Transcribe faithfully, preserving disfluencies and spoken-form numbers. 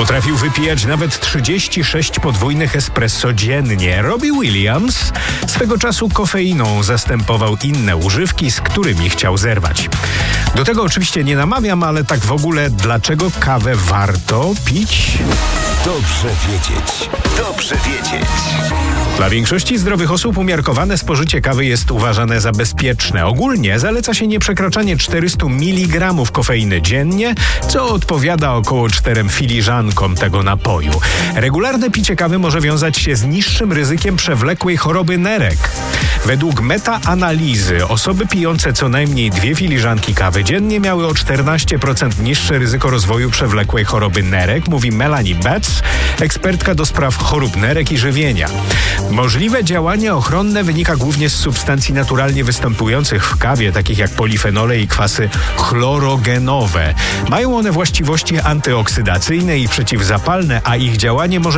Potrafił wypijać nawet trzydzieści sześć podwójnych espresso dziennie. Robbie Williams swego czasu kofeiną zastępował inne używki, z którymi chciał zerwać. Do tego oczywiście nie namawiam, ale tak w ogóle dlaczego kawę warto pić? Dobrze wiedzieć. Dobrze wiedzieć. Dla większości zdrowych osób umiarkowane spożycie kawy jest uważane za bezpieczne. Ogólnie zaleca się nieprzekraczanie czterysta miligramów kofeiny dziennie, co odpowiada około czterem filiżankom tego napoju. Regularne picie kawy może wiązać się z niższym ryzykiem przewlekłej choroby nerek. Według metaanalizy osoby pijące co najmniej dwie filiżanki kawy dziennie miały o czternaście procent niższe ryzyko rozwoju przewlekłej choroby nerek, mówi Melanie Betts, ekspertka do spraw chorób nerek i żywienia. Możliwe działanie ochronne wynika głównie z substancji naturalnie występujących w kawie, takich jak polifenole i kwasy chlorogenowe. Mają one właściwości antyoksydacyjne i przeciwzapalne, a ich działanie może